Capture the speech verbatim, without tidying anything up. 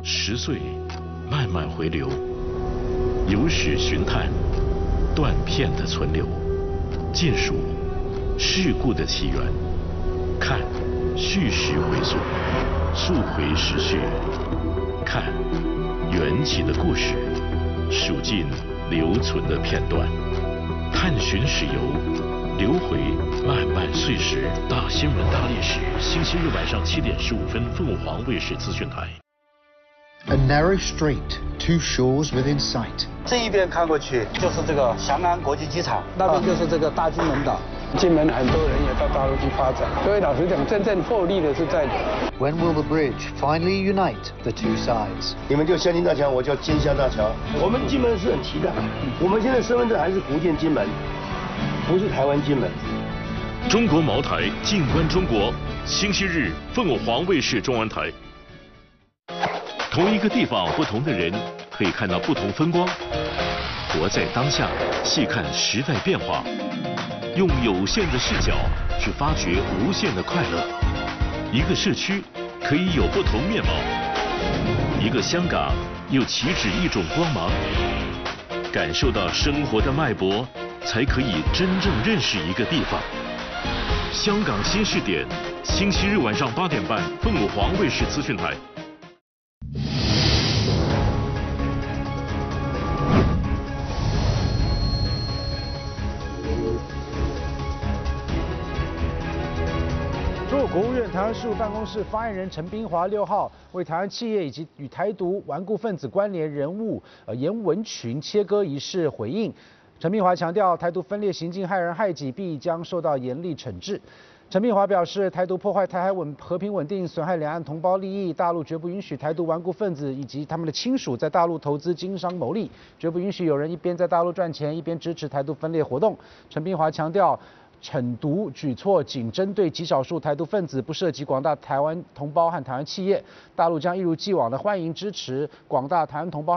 十岁慢慢回流，有史寻探，断片的存留，见数事故的起源，看叙事回溯，溯回时序，看缘起的故事，数尽留存的片段，探寻史游，留回漫漫岁时。大新闻大历史，星期日晚上七点十五分，凤凰卫视资讯台。 A narrow street, two shores within sight. 这一边看过去就是这个翔安国际机场，那边就是这个大金门岛。 金门很多人也到大陆去发展，所以老实讲，真正获利的是在。 When will the bridge finally unite the two sides? 你们就相亲大桥，我叫金厦大桥。我们金门是很期待，我们现在身份证还是福建金门，不是台湾金门。 中国茅台，静观中国。星期日，凤凰卫视中文台。同一个地方，不同的人，可以看到不同风光。活在当下，细看时代变化，用有限的视角去发掘无限的快乐。一个社区可以有不同面貌，一个香港又岂止一种光芒。感受到生活的脉搏，才可以真正认识一个地方。香港新视点，星期日晚上八点半，凤凰卫视资讯台。中国国务院台湾事务办公室发言人陈彬华六号为台湾企业以及与台独顽固分子关联人物呃严文群切割一事回应。陈彬华强调，台独分裂行径害人害己，必将受到严厉惩治。陈彬华表示，台独破坏台海稳和平稳定，损害两岸同胞利益，大陆绝不允许台独顽固分子以及他们的亲属在大陆投资经商牟利，绝不允许有人一边在大陆赚钱，一边支持台独分裂活动。陈彬华强调，惩毒举措仅针对极少数台独分子，不涉及广大台湾同胞和台湾企业。大陆将一如既往的欢迎支持广大台湾同胞。